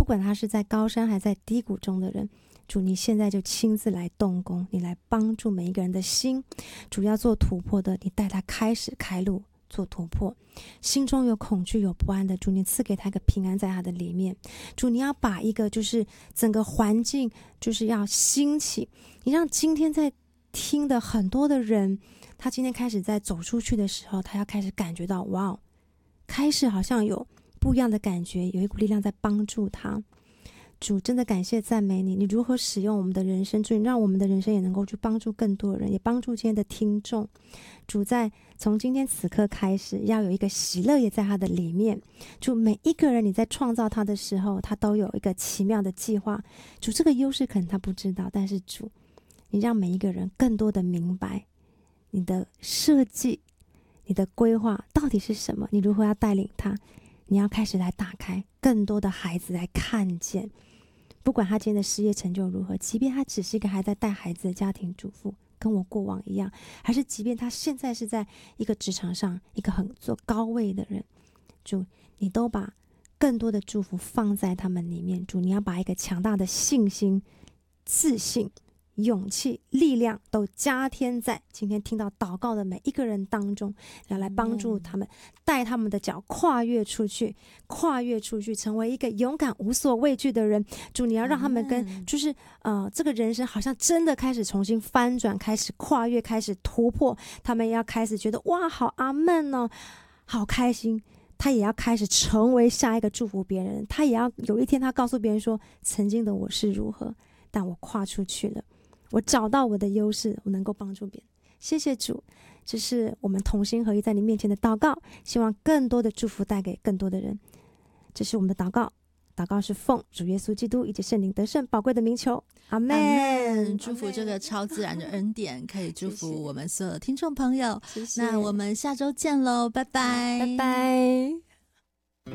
管他是在高山还在低谷中的人，主你现在就亲自来动工，你来帮助每一个人的心。主要做突破的，你带他开始开路做突破。心中有恐惧有不安的，主你赐给他一个平安在他的里面。主你要把一个就是整个环境就是要兴起，你让今天在听的很多的人，他今天开始在走出去的时候，他要开始感觉到哇，开始好像有不一样的感觉，有一股力量在帮助他。主真的感谢赞美你，你如何使用我们的人生，主你让我们的人生也能够去帮助更多人，也帮助今天的听众。主在从今天此刻开始，要有一个喜乐也在他的里面。主每一个人你在创造他的时候，他都有一个奇妙的计划。主这个优势可能他不知道，但是主你让每一个人更多的明白你的设计，你的规划到底是什么，你如何要带领他。你要开始来打开更多的孩子来看见，不管他今天的事业成就如何，即便他只是一个还在带孩子的家庭主妇，跟我过往一样，还是即便他现在是在一个职场上一个很做高位的人，主你都把更多的祝福放在他们里面。主你要把一个强大的信心、自信、勇气、力量都加添在今天听到祷告的每一个人当中，要来帮助他们，带他们的脚跨越出去，成为一个勇敢无所畏惧的人。主你要让他们跟就是这个人生好像真的开始重新翻转，开始跨越，开始突破，他们要开始觉得哇好阿们哦，好开心。他也要开始成为下一个祝福别人，他也要有一天他告诉别人说，曾经的我是如何，但我跨出去了，我找到我的优势，我能够帮助别人。谢谢主，这是我们同心合一在你面前的祷告，希望更多的祝福带给更多的人。这是我们的祷告，祷告是奉主耶稣基督以及圣灵得胜宝贵的名求，阿们。 祝福这个超自然的恩典可以祝福我们所有的听众朋友。 谢谢， 那我们下周见喽，拜拜， 拜拜。